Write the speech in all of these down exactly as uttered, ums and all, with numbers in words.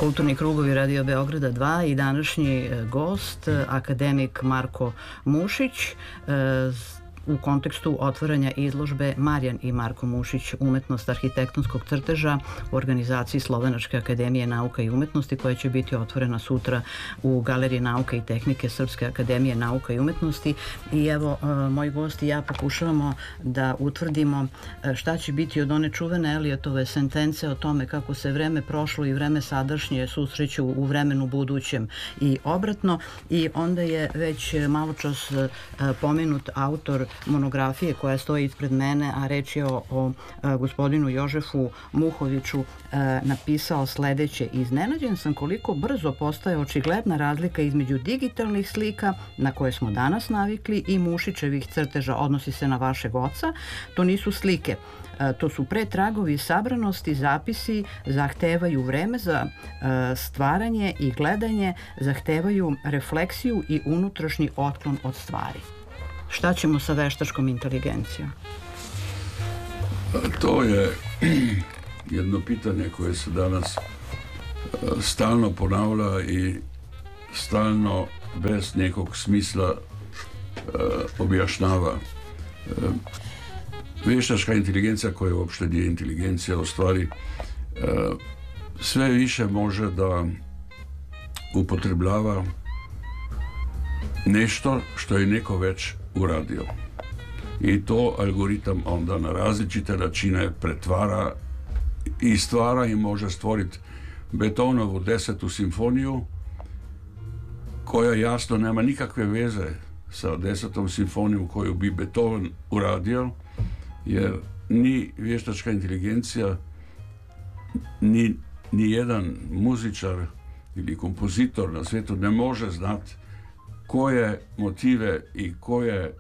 Kulturni krugovi Radio Beograda dva i današnji gost, akademik Marko Mušić, u kontekstu otvaranja izložbe Marijan i Marko Mušić, umetnost arhitektonskog crteža u organizaciji Slovenačke akademije nauka i umetnosti, koja će biti otvorena sutra u Galeriji nauke i tehnike Srpske akademije nauka i umetnosti. I evo, moji gosti i ja pokušavamo da utvrdimo šta će biti od one čuvene Eliotove sentence o tome kako se vreme prošlo i vreme sadašnje susreću u vremenu budućem i obratno. I onda je već malo čas pomenut autor monografije koja stoji ispred mene, a reč je o, o gospodinu Jožefu Muhoviću, e, napisao sledeće: iznenađen sam koliko brzo postaje očigledna razlika između digitalnih slika na koje smo danas navikli i Mušićevih crteža. Odnosi se na vašeg oca. To nisu slike, e, to su pretragovi sabranosti, zapisi, zahtevaju vreme za e, stvaranje i gledanje, zahtevaju refleksiju i unutrašnji otklon od stvari. Šta ćemo sa veštačkom inteligencijom? To je jedno pitanje koje se danas stalno ponavlja i stalno bez nekog smisla objašnjava. Veštačka inteligencija, koja uopšte nije inteligencija, u stvari sve više može da upotrebljava nešto što je neko već uradio. I to algoritam onda na različite načine pretvara i stvara i može stvoriti Beethovenovu desetu simfoniju, koja jasno nema nikakve veze sa desetom simfonijom koju bi Beethoven uradio, jer ni vještačka inteligencija, ni, ni jedan muzičar ili kompozitor na svijetu ne može znati koje motive i koje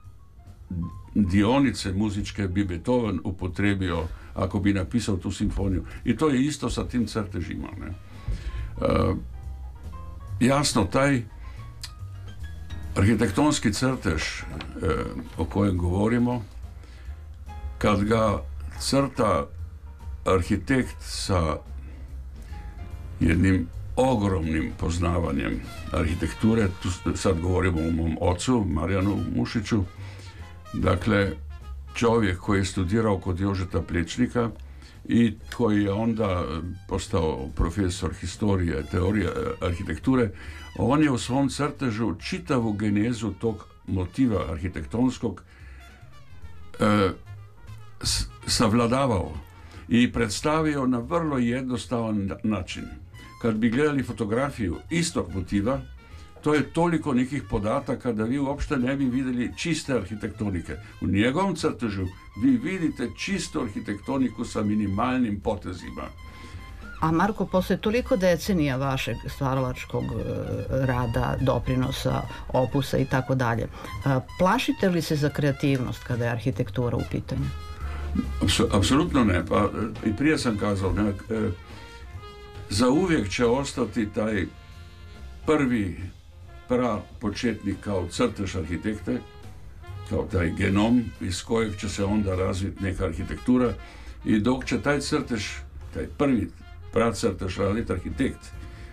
dionice muzičke bi Beethoven upotrebio ako bi napisao tu simfoniju. I to je isto sa tim crtežima. Ne? Uh, jasno, taj arhitektonski crtež uh, o kojem govorimo, kad ga crta arhitekt sa jednim ogromnim poznavanjem arhitekture, tu sad govorimo o mom ocu, Marijanu Mušiću, dakle, čovjek koji je studirao kod Jožeta Plečnika i koji je onda postao profesor historije, teorije arhitekture, on je u svom crtežu čitavu genezu tog motiva arhitektonskog e, savladavao i predstavio na vrlo jednostavan način. Kad bi gledali fotografiju istog motiva, to je toliko nekih podataka da vi uopšte ne bi vidjeli čiste arhitektonike. U njegovom crtežu vi vidite čistu arhitektoniku sa minimalnim potezima. A Marko, posle toliko decenija vašeg stvaralačkog rada, doprinosa, opusa i tako dalje, plašite li se za kreativnost kada je arhitektura u pitanju? Apsolutno ne. Pa i prije sam kazao, ne, za uvijek će ostati taj prvi pra početnik kao crtež arhitekte, kao taj genom iz kojeg će se onda razviti neka arhitektura, i dok će taj crtež, taj prvi pra crtež raditi arhitekt,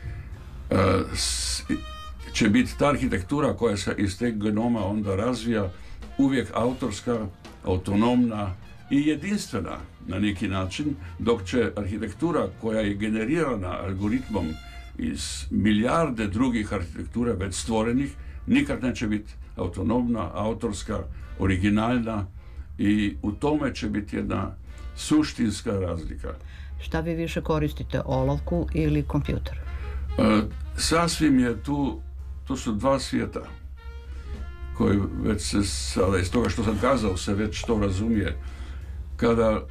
će biti ta arhitektura koja se iz teg genoma onda razvija uvijek autorska, autonomna i jedinstvena na neki način, dok će arhitektura koja je generirana algoritmom iz milijarde drugih arhitektura već stvorenih, nikad neće biti autonomna, autorska, originalna, i u tome će biti jedna suštinska razlika. Šta vi više koristite, olovku ili kompjuter? E, sasvim je tu, to su dva svijeta koji već se sada, iz toga što sam kazao, se već to razumije. Kada,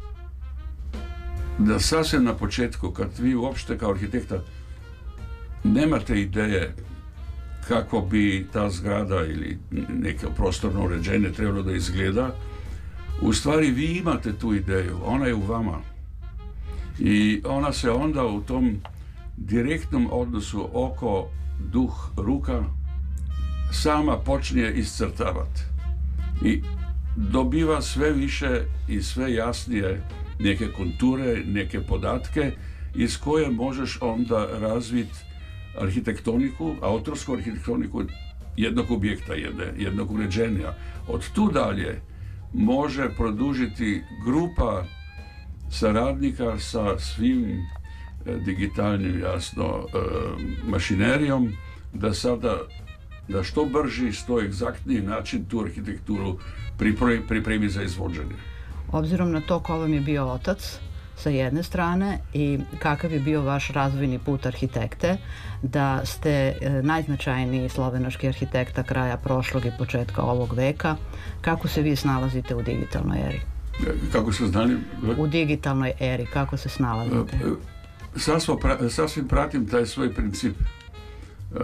da sasvim na početku, kad vi uopšte kao arhitekta nemate ideje kako bi ta zgrada ili neko prostorno uređenje trebalo da izgleda, u stvari vi imate tu ideju, ona je u vama. I ona se onda u tom direktnom odnosu oko, duh, ruka sama počinje iscrtavati. I dobiva sve više i sve jasnije neke konture, neke podatke, iz koje možeš onda razviti arhitektoniku, autorsku arhitektoniku jednog objekta, jedne, jednog uređenja. Od tu dalje može produžiti grupa saradnika sa svim e, digitalnim, jasno, e, mašinerijom, da sada da što brži, što egzaktniji način tu arhitekturu pripremi, pripremi za izvođenje. Obzirom na to ko vam je bio otac sa jedne strane i kakav je bio vaš razvojni put arhitekte, da ste e, najznačajniji slovenački arhitekta kraja prošlog i početka ovog veka, kako se vi snalazite u digitalnoj eri? Kako se znali? U digitalnoj eri, kako se snalazite? Sasvim, pra, sasvim pratim taj svoj princip. Uh,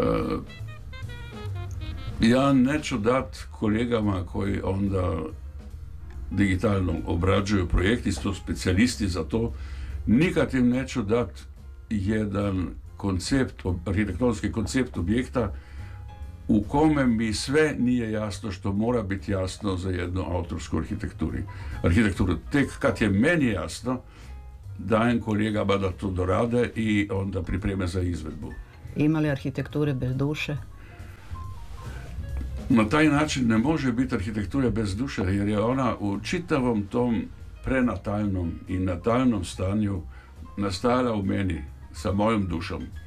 ja neću dat kolegama koji onda digitalno obrađuju projekti, su specijalisti za to, nikad im neću dat jedan koncept, arhitektonski koncept objekta u kome mi sve nije jasno što mora biti jasno za jednu autorsku arhitekturu. arhitekturu. Tek kad je meni jasno, dajem kolegama da to dorade i onda pripreme za izvedbu. Ima li arhitekture bez duše? Na taj način ne može biti arhitektura bez duše, jer je ona u čitavom tom prenatalnom i natalnom stanju nastajala u meni sa mojom dušom.